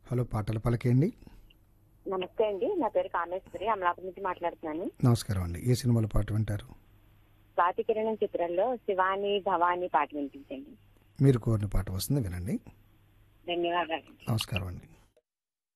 Hello, పాటల పలకేండి. నమస్తే అండి, నా పేరు కామేశ్వరి, అమలాపురం నుంచి మాట్లాడుతున్నాను. నమస్కారం అండి. ఏ సినిమాలో పాట వింటారు? స్వాతి కిరణం చిత్రంలో శివాని భవాని పాట వినిపించండి. మీరు కోరిన పాట వస్తుంది, వినండి. ధన్యవాదాలు. నమస్కారం అండి.